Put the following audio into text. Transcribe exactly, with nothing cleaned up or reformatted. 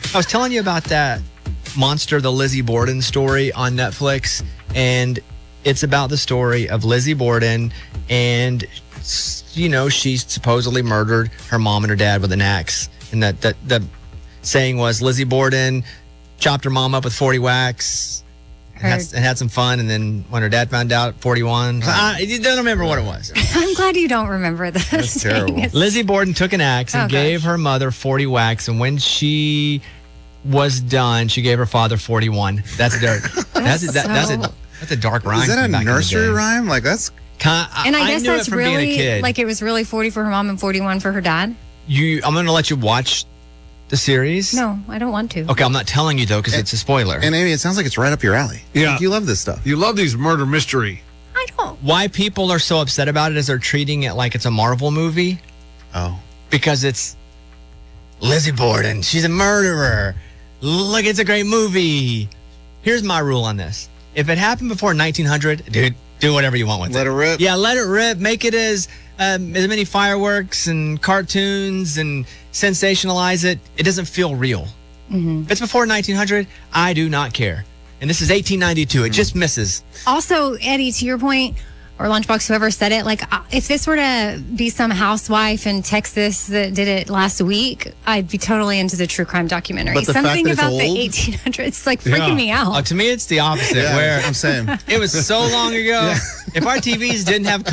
I was telling you about that monster, the Lizzie Borden story on Netflix, and it's about the story of Lizzie Borden, and you know, she supposedly murdered her mom and her dad with an axe, and that that the saying was Lizzie Borden chopped her mom up with forty whacks and had, and had some fun, and then when her dad found out, forty-one. I, I don't remember what it was. I'm glad you don't remember this. That's terrible. Lizzie Borden took an axe and Oh, gave gosh. her mother forty whacks, and when she was done, she gave her father forty-one. That's dirt. that's a, that, that's a so- that's a dark rhyme. Is that from a back in the nursery day. rhyme? Like, that's... Kind- And I, I guess knew that's it from being a really kid. like it was really forty for her mom and forty-one for her dad. You, I'm going to let you watch the series. No, I don't want to. Okay, I'm not telling you though because it's a spoiler. And Amy, it sounds like it's right up your alley. Yeah. Like, you love this stuff. You love these murder mystery. I don't. Why people are so upset about it is they're treating it like it's a Marvel movie Oh. because it's Lizzie Borden. She's a murderer. Look, it's a great movie. Here's my rule on this. If it happened before nineteen hundred, dude, do whatever you want with Let it. it rip. Yeah, let it rip. Make it as um, as many fireworks and cartoons and sensationalize it. It doesn't feel real. Mm-hmm. If it's before nineteen hundred, I do not care. And this is eighteen ninety-two. It just misses. Also, Eddie, to your point, or Lunchbox, whoever said it, like uh, if this were to be some housewife in Texas that did it last week, I'd be totally into the true crime documentary. But the fact Something that it's about the old? eighteen hundreds, like freaking Yeah. me out. Uh, to me, it's the opposite. Yeah, where I'm saying. it was so long ago. If our T Vs didn't have